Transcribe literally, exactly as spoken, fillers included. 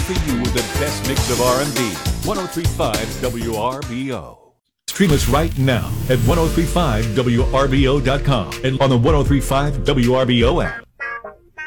for you with the best mix of R and B. ten thirty-five W R B O. Stream us right now at ten thirty-five W R B O dot com and on the ten thirty-five W R B O app.